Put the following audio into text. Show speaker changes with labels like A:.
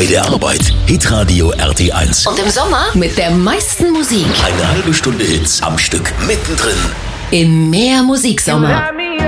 A: Bei der Arbeit, Hitradio RT1.
B: Und im Sommer mit der meisten Musik.
A: Eine halbe Stunde Hits am Stück, mittendrin.
B: In Mehr Musiksommer.